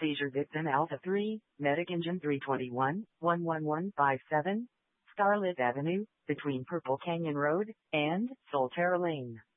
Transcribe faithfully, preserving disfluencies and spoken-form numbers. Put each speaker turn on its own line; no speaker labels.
Seizure victim Alpha three, Medic Engine three twenty-one, one one one five seven, Starlit Avenue, between Purple Canyon Road and Solterra Lane.